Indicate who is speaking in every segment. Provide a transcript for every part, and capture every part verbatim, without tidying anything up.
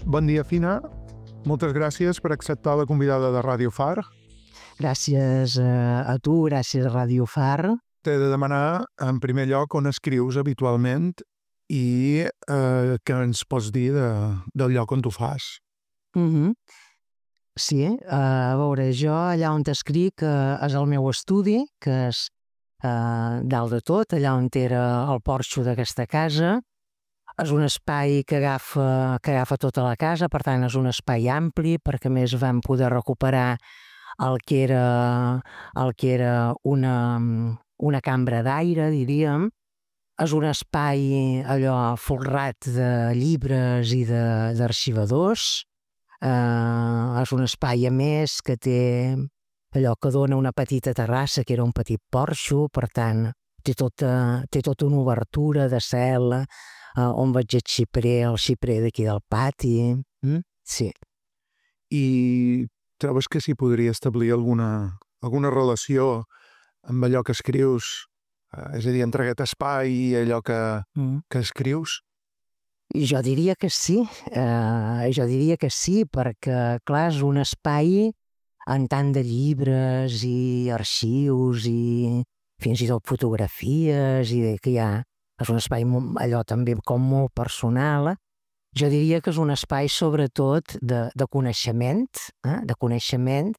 Speaker 1: Bon dia, Fina. Moltes gràcies per acceptar la convidada de Ràdio Far.
Speaker 2: Gràcies a tu, gràcies a Ràdio Far.
Speaker 1: T'he de demanar, en primer lloc, on escrius habitualment i eh, què ens pots dir de, del lloc on tu fas.
Speaker 2: Mm -hmm. Sí, a veure, jo allà on t'escric eh, és el meu estudi, que és eh, dalt de tot, allà on era el porxo d'aquesta casa. És un espai que agafa, que agafa tota la casa, per tant és un espai ampli, perquè a més vam poder recuperar el que era, el que era una, una cambra d'aire, diríem. És un espai allò folrat de llibres i d'arxivadors. Uh, és un espai, a més, que té allò que dona una petita terrassa, que era un petit porxo, per tant, té tota, té tota una obertura de cel, uh, on veig el xiprer, el xiprer d'aquí del pati. Mm? Sí.
Speaker 1: I trobes que s'hi podria establir alguna, alguna relació amb allò que escrius? Uh, és a dir, entre aquest espai i allò que, mm. que escrius?
Speaker 2: Jo diria que sí, eh, jo diria que sí, perquè, clar, és un espai en tant de llibres i arxius i fins i tot fotografies, i que hi ha, és un espai allò també com molt personal. Jo diria que és un espai sobretot de, de coneixement, eh? de coneixement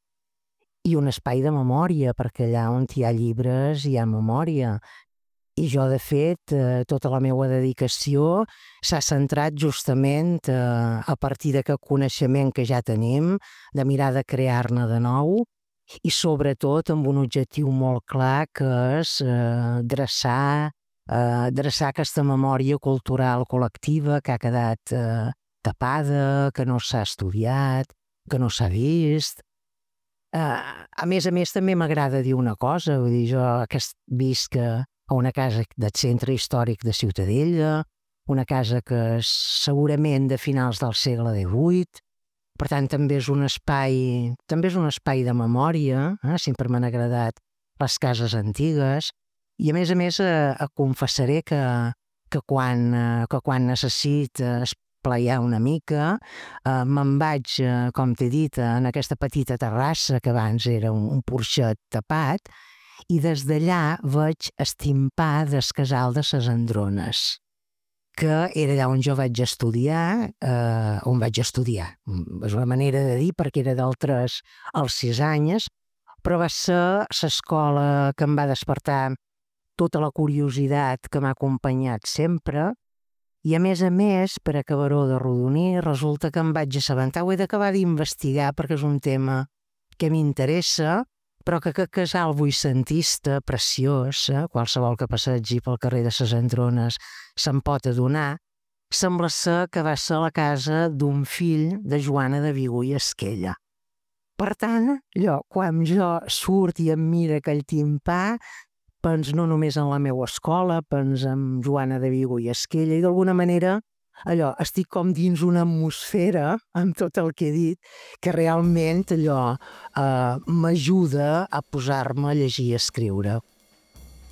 Speaker 2: i un espai de memòria, perquè allà on hi ha llibres hi ha memòria. I jo, de fet, eh, tota la meva dedicació s'ha centrat justament eh, a partir d'aquest coneixement que ja tenim, de mirar de crear-ne de nou, i sobretot amb un objectiu molt clar, que és eh, dreçar, eh, dreçar aquesta memòria cultural col·lectiva que ha quedat eh, tapada, que no s'ha estudiat, que no s'ha vist. Eh, a més a més, també m'agrada dir una cosa, vull dir, jo aquest visc que a una casa del centre històric de Ciutadella, una casa que és segurament de finals del segle divuit, per tant també és un espai, també és un espai de memòria, eh? Sempre m'han agradat les cases antigues, i a més a més eh, confessaré que, que, quan, eh, que quan necessit esplaiar una mica, eh, me'n vaig, eh, com t'he dit, en aquesta petita terrassa que abans era un, un porxet tapat, i des d'allà vaig estimpar del casal de ses Andrones, que era allà on jo vaig estudiar, eh, on vaig estudiar. És una manera de dir, perquè era del tres als sis anys, però va ser l'escola que em va despertar tota la curiositat que m'ha acompanyat sempre, i a més a més, per acabar-ho de rodonir, resulta que em vaig assabentar, ho he d'acabar d'investigar perquè és un tema que m'interessa, però que aquest casal vuitcentista preciós, eh, qualsevol que passegi pel carrer de ses Andrones se'n pot adonar, sembla ser que va ser la casa d'un fill de Joana de Vigo i Esquella. Per tant, allò, quan jo surt i em mira aquell timpà, pens no només en la meva escola, pens en Joana de Vigo i Esquella, i d'alguna manera allò, estic com dins una atmosfera, amb tot el que he dit, que realment allò eh, m'ajuda a posar-me a llegir i a escriure.